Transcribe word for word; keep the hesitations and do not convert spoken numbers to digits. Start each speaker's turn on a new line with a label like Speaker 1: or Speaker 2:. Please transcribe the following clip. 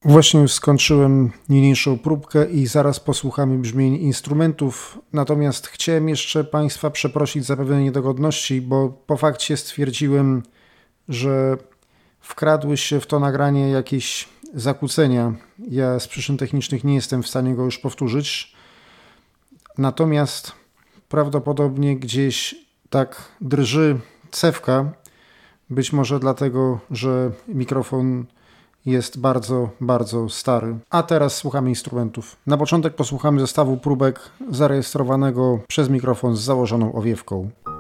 Speaker 1: Właśnie już skończyłem niniejszą próbkę i zaraz posłuchamy brzmień instrumentów, natomiast chciałem jeszcze Państwa przeprosić za pewne niedogodności, bo po fakcie stwierdziłem, że wkradły się w to nagranie jakieś zakłócenia. Ja z przyczyn technicznych nie jestem w stanie go już powtórzyć, natomiast prawdopodobnie gdzieś tak drży cewka, być może dlatego, że mikrofon jest bardzo, bardzo stary. A teraz słuchamy instrumentów. Na początek posłuchamy zestawu próbek zarejestrowanego przez mikrofon z założoną owiewką.